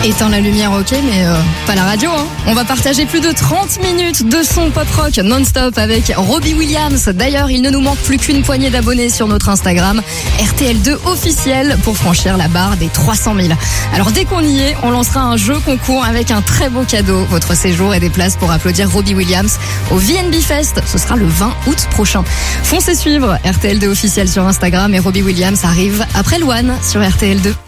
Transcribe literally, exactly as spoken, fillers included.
Éteins la lumière, ok, mais euh, pas la radio, hein. On va partager plus de trente minutes de son pop-rock non-stop avec Robbie Williams. D'ailleurs, il ne nous manque plus qu'une poignée d'abonnés sur notre Instagram, R T L deux officiel, pour franchir la barre des trois cent mille. Alors dès qu'on y est, on lancera un jeu concours avec un très beau cadeau, votre séjour et des places pour applaudir Robbie Williams au V N B Fest. Ce sera le vingt août prochain. Foncez suivre R T L deux officiel sur Instagram et Robbie Williams arrive après Louane sur R T L deux.